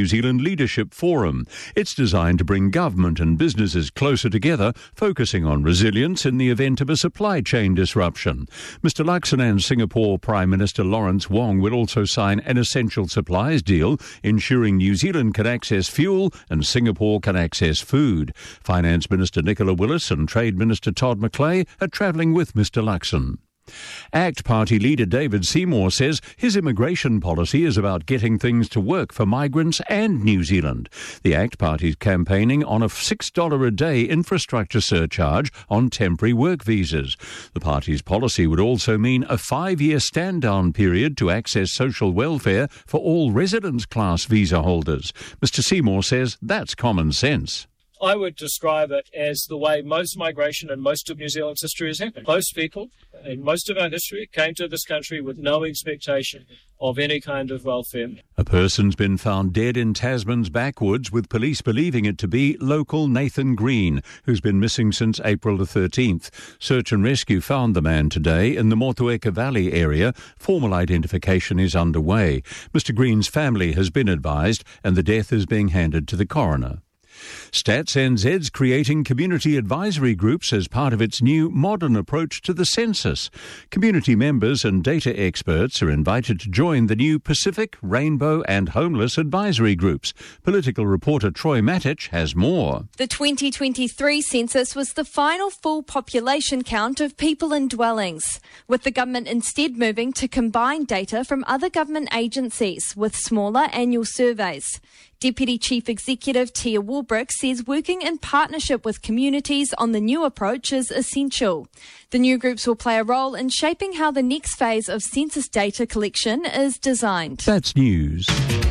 New Zealand Leadership Forum. It's designed to bring government and businesses closer together, focusing on resilience in the event of a supply chain disruption. Mr Luxon and Singapore Prime Minister Lawrence Wong will also sign an essential supplies deal, ensuring New Zealand can access fuel and Singapore can access food. Finance Minister Nicola Willis and Trade Minister Todd McClay are travelling with Mr Luxon. ACT Party leader David Seymour says his immigration policy is about getting things to work for migrants and New Zealand. The ACT Party is campaigning on a $6 a day infrastructure surcharge on temporary work visas. The party's policy would also mean a 5-year stand-down period to access social welfare for all residence class visa holders. Mr Seymour says that's common sense. I would describe it as the way most migration in most of New Zealand's history has happened. Most people in most of our history came to this country with no expectation of any kind of welfare. A person's been found dead in Tasman's backwoods, with police believing it to be local Nathan Green, who's been missing since April the 13th. Search and rescue found the man today in the Motueka Valley area. Formal identification is underway. Mr Green's family has been advised and the death is being handed to the coroner. Stats NZ's creating community advisory groups as part of its new modern approach to the census. Community members and data experts are invited to join the new Pacific, Rainbow and Homeless advisory groups. Political reporter Troy Matich has more. The 2023 census was the final full population count of people in dwellings, with the government instead moving to combine data from other government agencies with smaller annual surveys. Deputy Chief Executive Tia Warbrick says working in partnership with communities on the new approach is essential. The new groups will play a role in shaping how the next phase of census data collection is designed. That's news.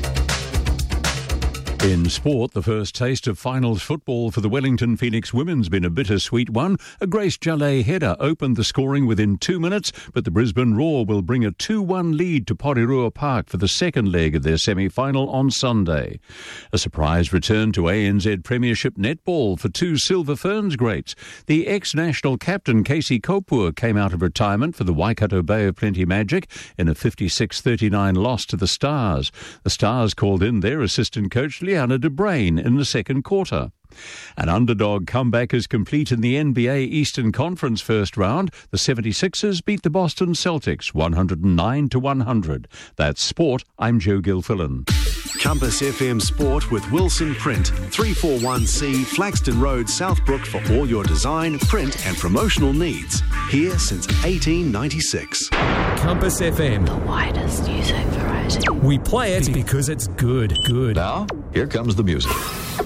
In sport, the first taste of finals football for the Wellington Phoenix women's been a bittersweet one. A Grace Jallet header opened the scoring within 2 minutes, but the Brisbane Roar will bring a 2-1 lead to Porirua Park for the second leg of their semi-final on Sunday. A surprise return to ANZ Premiership netball for two Silver Ferns greats. The ex-national captain Casey Kopua came out of retirement for the Waikato Bay of Plenty Magic in a 56-39 loss to the Stars. The Stars called in their assistant coach Liana de Brain in the second quarter. An underdog comeback is complete in the NBA Eastern Conference first round. The 76ers beat the Boston Celtics 109-100. That's sport. I'm Joe Gilfillan. Compass FM Sport with Wilson Print, 341C Flaxton Road, Southbrook for all your design, print and promotional needs. Here since 1896. Compass FM. The widest music variety. We play it because it's good. Now, here comes the music.